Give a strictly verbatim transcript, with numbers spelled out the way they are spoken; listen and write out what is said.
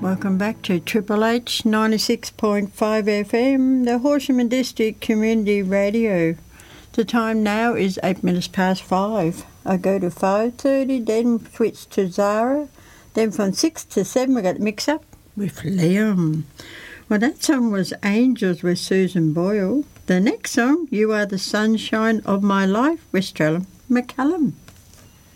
Welcome back to Triple H ninety-six point five F M, the Horsham District Community Radio. The time now is eight minutes past five. I go to five thirty, then switch to Zara. Then from six to seven we got Mix Up with Liam. Well, that song was Angels with Susan Boyle. The next song, You Are the Sunshine of My Life with Strella McCallum.